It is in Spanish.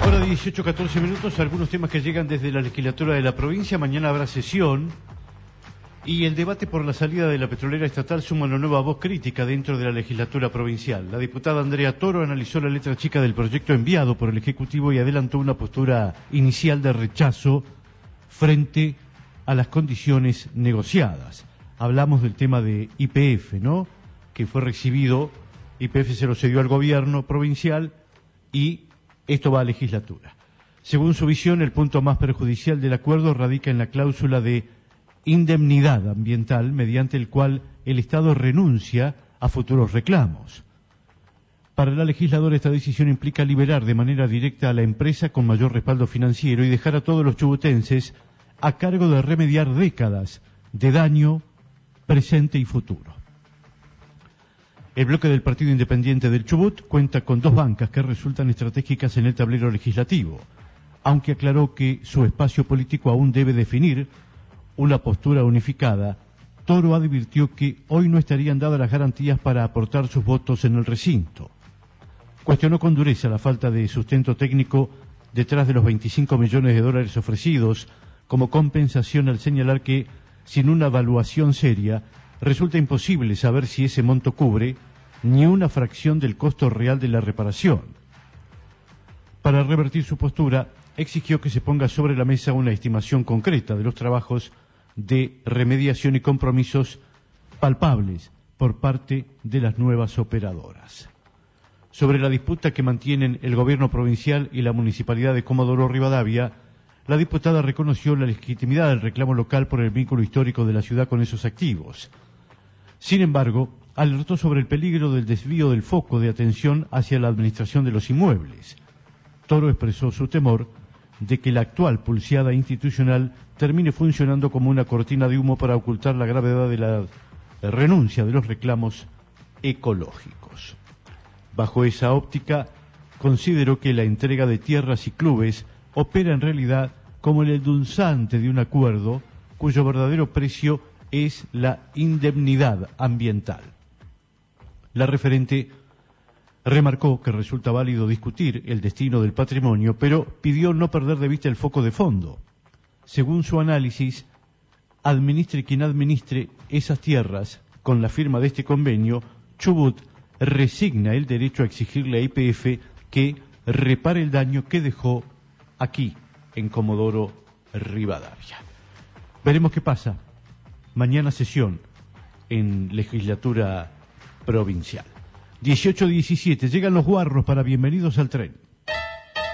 Ahora 18, 14 minutos, algunos temas que llegan desde la legislatura de la provincia. Mañana habrá sesión y el debate por la salida de la petrolera estatal suma una nueva voz crítica dentro de la legislatura provincial. La diputada Andrea Toro analizó la letra chica del proyecto enviado por el Ejecutivo y adelantó una postura inicial de rechazo frente a las condiciones negociadas. Hablamos del tema de YPF, ¿no? Que fue recibido, YPF se lo cedió al gobierno provincial y esto va a legislatura. Según su visión, el punto más perjudicial del acuerdo radica en la cláusula de indemnidad ambiental, mediante el cual el Estado renuncia a futuros reclamos. Para la legisladora, esta decisión implica liberar de manera directa a la empresa con mayor respaldo financiero y dejar a todos los chubutenses a cargo de remediar décadas de daño presente y futuro. El bloque del Partido Independiente del Chubut cuenta con dos bancas que resultan estratégicas en el tablero legislativo, aunque aclaró que su espacio político aún debe definir una postura unificada. Toro advirtió que hoy no estarían dadas las garantías para aportar sus votos en el recinto. Cuestionó con dureza la falta de sustento técnico detrás de los 25 millones de dólares ofrecidos como compensación, al señalar que, sin una evaluación seria, resulta imposible saber si ese monto cubre ni una fracción del costo real de la reparación. Para revertir su postura, exigió que se ponga sobre la mesa una estimación concreta de los trabajos de remediación y compromisos palpables por parte de las nuevas operadoras. Sobre la disputa que mantienen el gobierno provincial y la municipalidad de Comodoro Rivadavia, la diputada reconoció la legitimidad del reclamo local por el vínculo histórico de la ciudad con esos activos. Sin embargo, alertó sobre el peligro del desvío del foco de atención hacia la administración de los inmuebles. Toro expresó su temor de que la actual pulseada institucional termine funcionando como una cortina de humo para ocultar la gravedad de la renuncia de los reclamos ecológicos. Bajo esa óptica, consideró que la entrega de tierras y clubes opera en realidad como el endulzante de un acuerdo cuyo verdadero precio es la indemnidad ambiental. La referente remarcó que resulta válido discutir el destino del patrimonio, pero pidió no perder de vista el foco de fondo. Según su análisis, administre quien administre esas tierras, con la firma de este convenio, Chubut resigna el derecho a exigirle a YPF que repare el daño que dejó aquí, en Comodoro Rivadavia. Veremos qué pasa. Mañana sesión en legislatura provincial. 18-17, llegan los guarros para Bienvenidos al Tren.